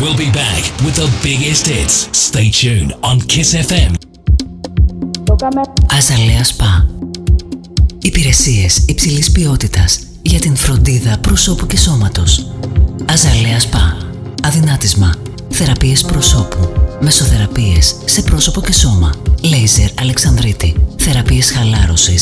We'll be back with the biggest hits. Stay tuned on Kiss FM. Αζαλέα Σπα. Υπηρεσίες υψηλής ποιότητας για την φροντίδα προσώπου και σώματος. Αζαλέα Σπα. Αδυνάτισμα. Θεραπείες προσώπου. Μεσοθεραπείες σε πρόσωπο και σώμα. Λέιζερ Αλεξανδρίτη. Θεραπείες χαλάρωσης